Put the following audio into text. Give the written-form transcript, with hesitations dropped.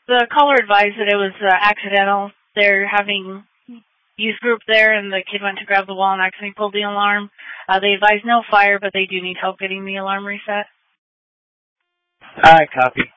The caller advised that it was accidental. They're having youth group there, and the kid went to grab the wall and accidentally pulled the alarm. They advised no fire, but they do need help getting the alarm reset. All right, copy.